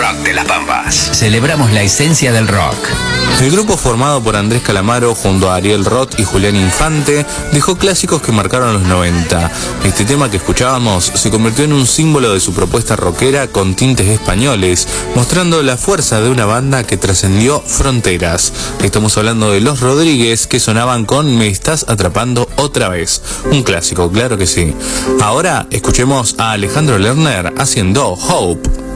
rock de las Pampas. Celebramos la esencia del rock. El grupo, formado por Andrés Calamaro junto a Ariel Roth y Julián Infante, dejó clásicos que marcaron los 90. Este tema que escuchábamos se convirtió en un símbolo de su propuesta rockera con tintes españoles, mostrando la fuerza de una banda que trascendió fronteras. Estamos hablando de Los Rodríguez, que sonaban con Me estás atrapando otra vez. Un clásico, claro que sí. Ahora escuchemos a Alejandro Lerner haciendo Hope.